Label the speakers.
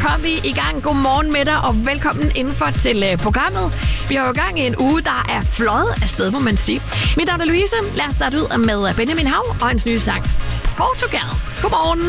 Speaker 1: kom vi i gang. Godmorgen med dig, og velkommen indenfor til programmet. Vi har jo i gang i en uge, der er fløjet afsted, må man sige. Mit navn er Louise. Lad os starte ud med Benjamin Hav og hans nye sang Portugal. Godmorgen.